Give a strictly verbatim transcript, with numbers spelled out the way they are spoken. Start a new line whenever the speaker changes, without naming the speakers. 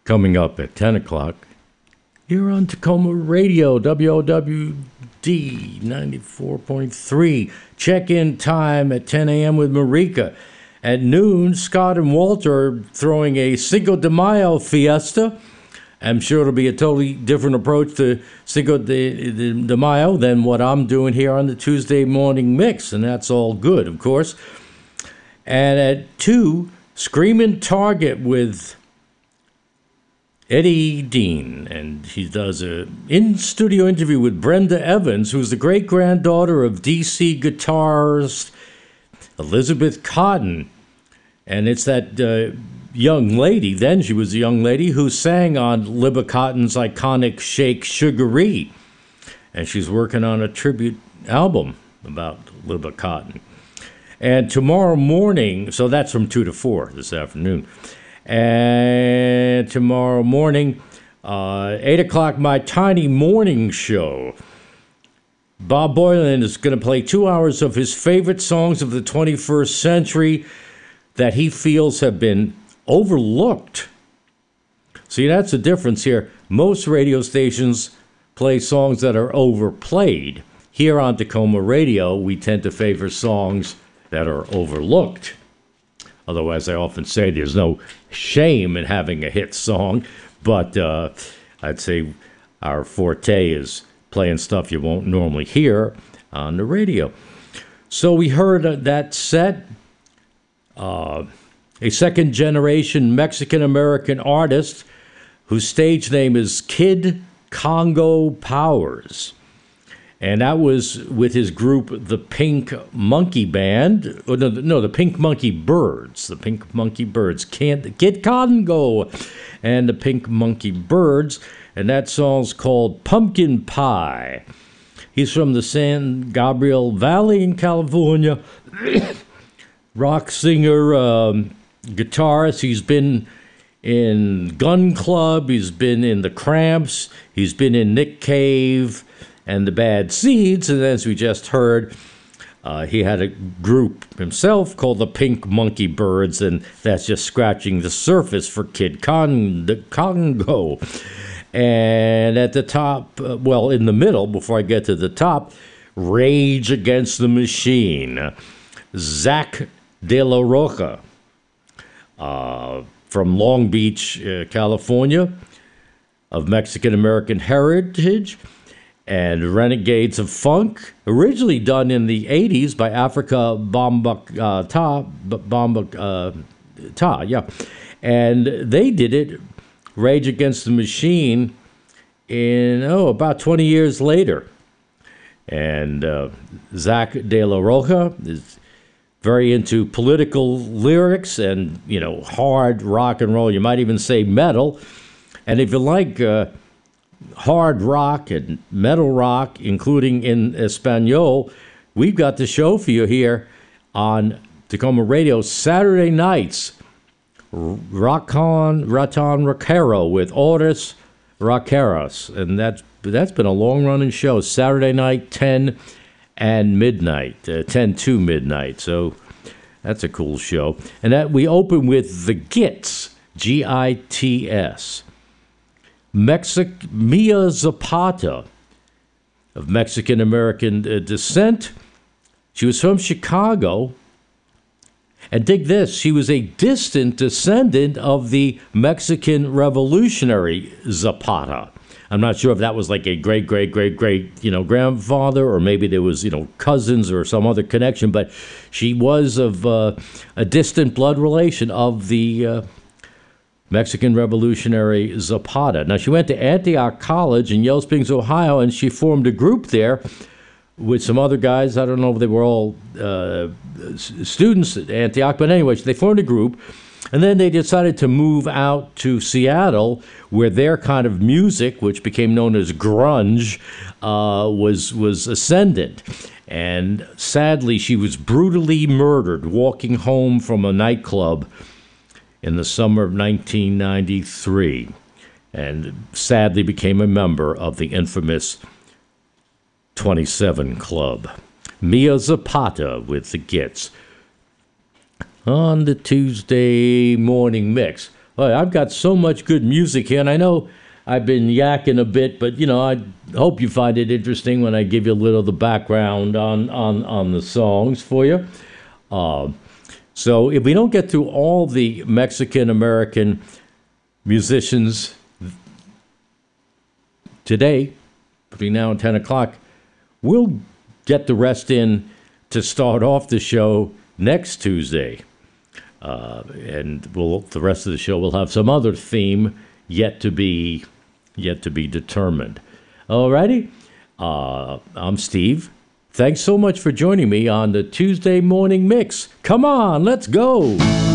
Coming up at ten o'clock, you're on Tacoma Radio, W O W D ninety-four point three. Check-in time at ten a.m. with Marika. At noon, Scott and Walter are throwing a Cinco de Mayo fiesta. I'm sure it'll be a totally different approach to Cinco de, de, de Mayo than what I'm doing here on the Tuesday morning mix, and that's all good, of course. And at two, Screaming Target with Eddie Dean, and he does a in-studio interview with Brenda Evans, who's the great-granddaughter of D C guitarist Elizabeth Cotten. And it's that uh, young lady, then she was a young lady, who sang on Libba Cotton's iconic Shake Sugaree. And she's working on a tribute album about Libba Cotton. And tomorrow morning, so that's from two to four this afternoon. And tomorrow morning, uh, eight o'clock, my tiny morning show. Bob Boylan is going to play two hours of his favorite songs of the twenty-first century that he feels have been overlooked. See, that's the difference here. Most radio stations play songs that are overplayed. Here on Tacoma Radio, we tend to favor songs that are overlooked. Although, as I often say, there's no shame in having a hit song, but uh, I'd say our forte is playing stuff you won't normally hear on the radio. So we heard uh, that set, uh, a second-generation Mexican-American artist whose stage name is Kid Congo Powers. And that was with his group, the Pink Monkey Band. Oh, no, no, the Pink Monkey Birds. The Pink Monkey Birds. Kid Congo and the Pink Monkey Birds. And that song's called Pumpkin Pie. He's from the San Gabriel Valley in California. Rock singer, um, guitarist. He's been in Gun Club. He's been in The Cramps. He's been in Nick Cave and the Bad Seeds, and as we just heard, uh, he had a group himself called the Pink Monkey Birds, and that's just scratching the surface for Kid Con- the Congo. And at the top, uh, well, in the middle, before I get to the top, Rage Against the Machine. Zach De La Rocha, uh, from Long Beach, uh, California, of Mexican-American heritage, and Renegades of Funk, originally done in the eighties by Africa Bambaataa, uh, Ta, Bamba, uh, Ta, yeah. And they did it, Rage Against the Machine, in, oh, about twenty years later. And uh, Zach De La Rocha is very into political lyrics and, you know, hard rock and roll. You might even say metal. And if you like Uh, hard rock and metal rock, including in Espanol, we've got the show for you here on Tacoma Radio Saturday nights. Rockan Ratan Rockero with Otis Rockeros, and that's that's been a long-running show. Saturday night, ten and midnight, uh, ten to midnight. So that's a cool show. And that we open with the Gits, G I T S. Mexic Mia Zapata, of Mexican-American uh, descent. She was from Chicago. And dig this, she was a distant descendant of the Mexican revolutionary Zapata. I'm not sure if that was like a great, great, great, great, you know, grandfather, or maybe there was, you know, cousins or some other connection, but she was of uh, a distant blood relation of the uh, Mexican revolutionary Zapata. Now, she went to Antioch College in Yellow Springs, Ohio, and she formed a group there with some other guys. I don't know if they were all uh, students at Antioch, but anyway, they formed a group, and then they decided to move out to Seattle, where their kind of music, which became known as grunge, uh, was was ascendant. And sadly, she was brutally murdered walking home from a nightclub in the summer of nineteen ninety-three, and sadly became a member of the infamous twenty-seven Club. Mia Zapata with the Gits on the Tuesday morning mix. Boy, I've got so much good music here, and I know I've been yakking a bit, but you know, I hope you find it interesting when I give you a little of the background on on on the songs for you. Uh, so if we don't get to all the Mexican American musicians today, between now and ten o'clock, we'll get the rest in to start off the show next Tuesday. Uh, and we'll, the rest of the show will have some other theme yet to be yet to be determined. Alrighty, uh, I'm Steve. Thanks so much for joining me on the Tuesday Morning Mix. Come on, let's go.